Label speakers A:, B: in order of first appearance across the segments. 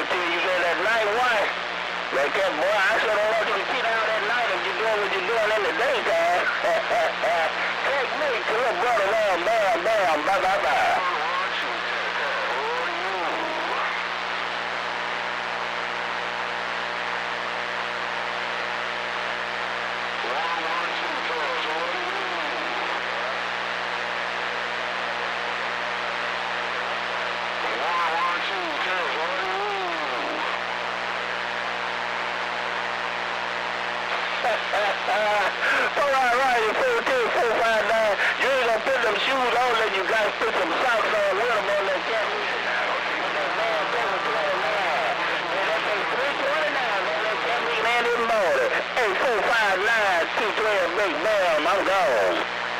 A: 14, you said that night watch. Like that, boy, I sure don't want you to sit down at night if you're doing what you're doing in the daytime. Technique, little brother, bam, bye. Alright, you 14, 459. You ain't gonna put them shoes on, then you gotta put some socks on with them on that camera. Hey, 459, 212, big bam, I'm gone.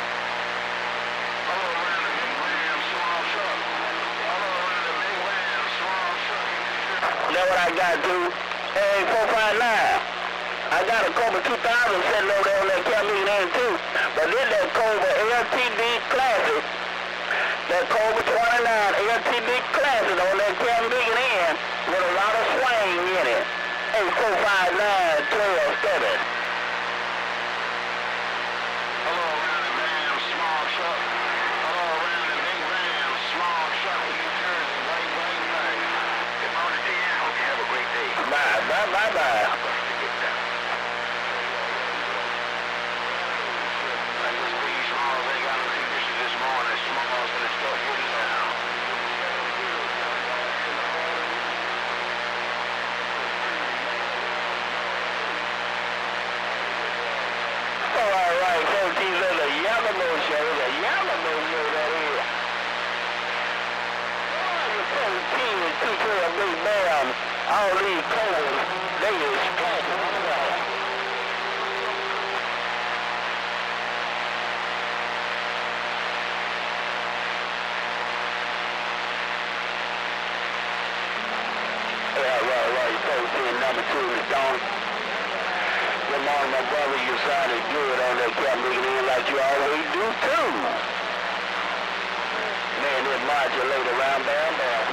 A: That's what I gotta do. Hey, 459. I got a Cobra 2000 sitting over there on that Camille end too. But then that Cobra LTD Classic, that Cobra 29 LTD Classic on that Camille end with a lot of swing in it. 8459 12 7. Hello, Randy, man, small truck. Hello, Randy, big man, small truck. New Jersey, right. Good morning to you. Hope you have a great day. Bye. Big bam, all these cold, they is spanking. Right, 14, number 2 is gone. Good morning, my brother, you sounded good on that cap making in like you always do too. Man, this modulator around, bam.